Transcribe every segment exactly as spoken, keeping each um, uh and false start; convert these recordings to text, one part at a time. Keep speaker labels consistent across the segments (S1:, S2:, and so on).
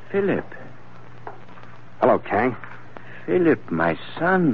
S1: Philip.
S2: Hello, Kang.
S1: Philip, my son.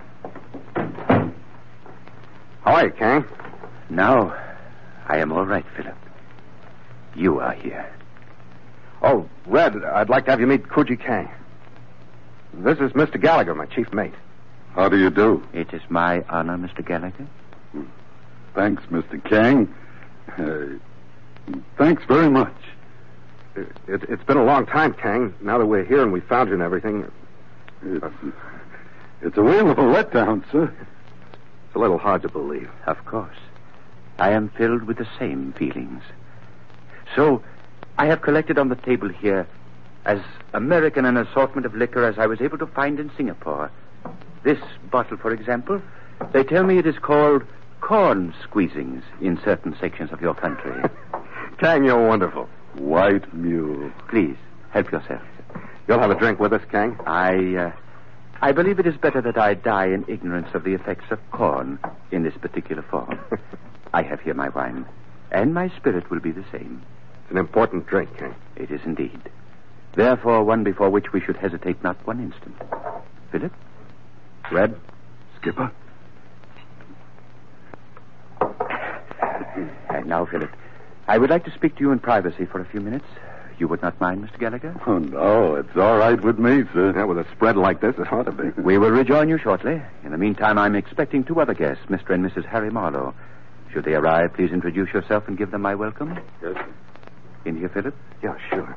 S2: How are you, Kang?
S1: Now, I am all right, Philip. You are here.
S2: Oh, Red, I'd like to have you meet Kuji Kang. This is Mister Gallagher, my chief mate.
S3: How do you do?
S1: It is my honor, Mister Gallagher.
S3: Thanks, Mister Kang. Uh, thanks very much.
S2: It, it, it's been a long time, Kang. Now that we're here and we found you and everything.
S3: It's, it's a whale of a letdown, sir.
S2: It's a little hard to believe.
S1: Of course. I am filled with the same feelings. So, I have collected on the table here as American an assortment of liquor as I was able to find in Singapore. This bottle, for example, they tell me it is called corn squeezings in certain sections of your country.
S2: Kang, you're wonderful.
S3: White mule.
S1: Please, help yourself.
S2: You'll have a drink with us, Kang?
S1: I, uh, I believe it is better that I die in ignorance of the effects of corn in this particular form. I have here my wine, and my spirit will be the same.
S2: It's an important drink, Kang.
S1: It is indeed. Therefore, one before which we should hesitate not one instant. Philip?
S2: Red?
S3: Skipper?
S1: And now, Philip, I would like to speak to you in privacy for a few minutes. You would not mind, Mister Gallagher?
S3: Oh, no, it's all right with me, sir.
S2: Yeah, with a spread like this, it ought to be.
S1: We will rejoin you shortly. In the meantime, I'm expecting two other guests, Mister and Missus Harry Marlowe. Should they arrive, please introduce yourself and give them my welcome.
S2: Yes, sir.
S1: In here, Philip?
S2: Yeah, sure.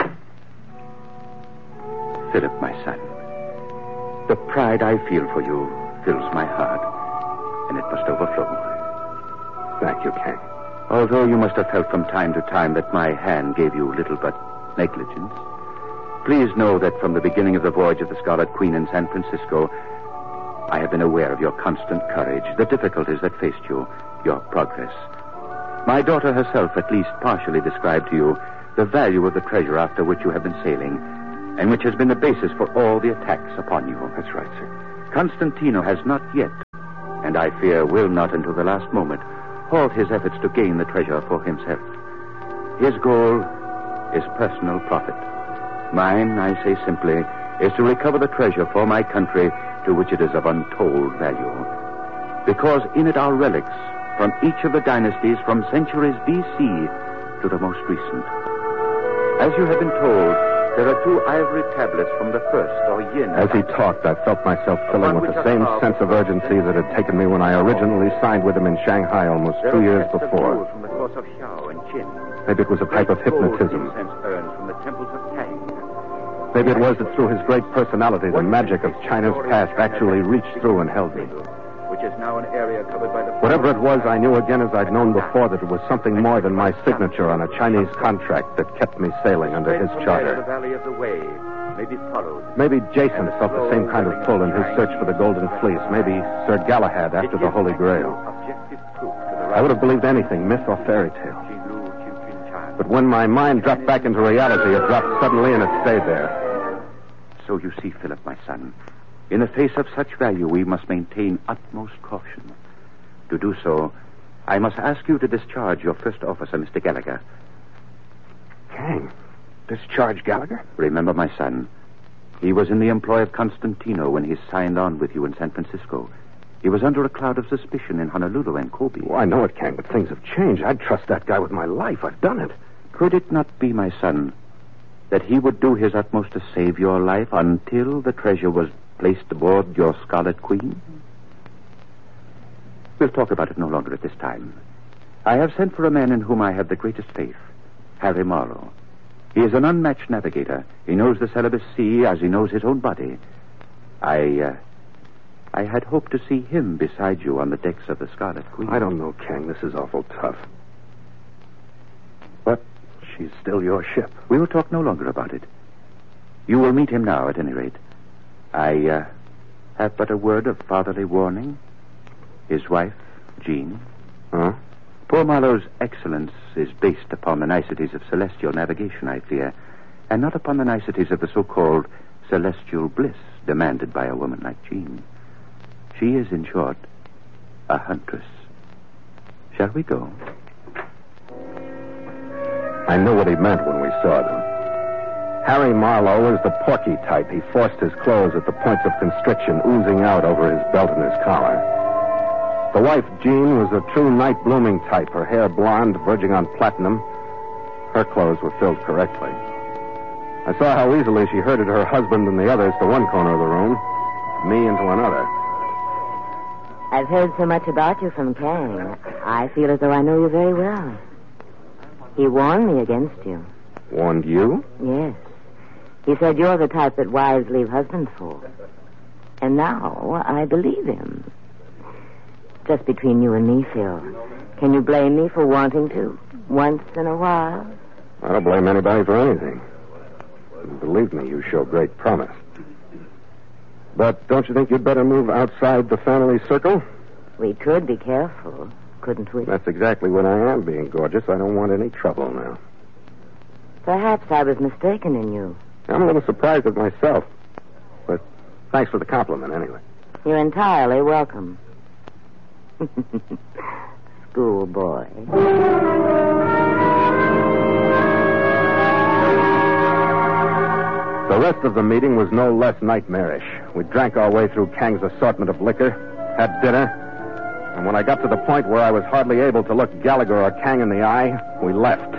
S1: Philip, my son, the pride I feel for you fills my heart, and it must overflow.
S2: Thank you, Kang.
S1: Although you must have felt from time to time that my hand gave you little but negligence, please know that from the beginning of the voyage of the Scarlet Queen in San Francisco, I have been aware of your constant courage, the difficulties that faced you, your progress. My daughter herself at least partially described to you the value of the treasure after which you have been sailing, and which has been the basis for all the attacks upon you.
S2: That's right, sir.
S1: Constantino has not yet, and I fear will not until the last moment, halt his efforts to gain the treasure for himself. His goal is personal profit. Mine, I say simply, is to recover the treasure for my country to which it is of untold value. Because in it are relics from each of the dynasties from centuries B C to the most recent. As you have been told, there are two ivory tablets from the first, or yin.
S2: As he talked, I felt myself filling with the same sense of urgency that had taken me when I originally signed with him in Shanghai almost two years before.
S1: From the course of Xiao and Qin.
S2: Maybe it was a type of hypnotism.
S1: From the temples of Tang.
S2: Maybe it was that through his great personality, the magic of China's past actually reached through and held me.
S1: Which is now an area covered by the...
S2: Whatever it was, I knew again as I'd known before that it was something more than my signature on a Chinese contract that kept me sailing under his charter.
S1: The valley of the Wei may be followed.
S2: Maybe Jason felt the same kind of pull in his search for the Golden Fleece. Maybe Sir Galahad after the Holy Grail. I would have believed anything, myth or fairy tale. But when my mind dropped back into reality, it dropped suddenly and it stayed there.
S1: So you see, Philip, my son, in the face of such value, we must maintain utmost caution. To do so, I must ask you to discharge your first officer, Mister Gallagher.
S2: Kang? Discharge Gallagher?
S1: Remember, my son, he was in the employ of Constantino when he signed on with you in San Francisco. He was under a cloud of suspicion in Honolulu and Kobe.
S2: Oh, I know it, Kang, but things have changed. I'd trust that guy with my life. I've done it.
S1: Could it not be, my son, that he would do his utmost to save your life until the treasure was placed aboard your Scarlet Queen? We'll talk about it no longer at this time. I have sent for a man in whom I have the greatest faith, Harry Marlowe. He is an unmatched navigator. He knows the Celebes Sea as he knows his own body. I, uh, I had hoped to see him beside you on the decks of the Scarlet Queen.
S2: I don't know, Kang. This is awful tough. But she's still your ship.
S1: We will talk no longer about it. You will meet him now, at any rate. I uh, have but a word of fatherly warning. His wife, Jean.
S2: Huh?
S1: Poor Marlowe's excellence is based upon the niceties of celestial navigation, I fear, and not upon the niceties of the so-called celestial bliss demanded by a woman like Jean. She is, in short, a huntress. Shall we go?
S2: I knew what he meant when we saw them. Harry Marlowe was the porky type. He forced his clothes at the points of constriction, oozing out over his belt and his collar. The wife, Jean, was a true night-blooming type, her hair blonde, verging on platinum. Her clothes were filled correctly. I saw how easily she herded her husband and the others to one corner of the room, me into another.
S4: I've heard so much about you from Kang. I feel as though I know you very well. He warned me against you.
S2: Warned you?
S4: Yes. He said you're the type that wives leave husbands for. And now I believe him. Just between you and me, Phil. Can you blame me for wanting to once in a while?
S2: I don't blame anybody for anything. Believe me, you show great promise. But don't you think you'd better move outside the family circle?
S4: We could be careful, couldn't we?
S2: That's exactly what I am, being gorgeous. I don't want any trouble now.
S4: Perhaps I was mistaken in you.
S2: I'm a little surprised at myself. But thanks for the compliment, anyway.
S4: You're entirely welcome. Schoolboy.
S2: The rest of the meeting was no less nightmarish. We drank our way through Kang's assortment of liquor, had dinner, and when I got to the point where I was hardly able to look Gallagher or Kang in the eye, we left.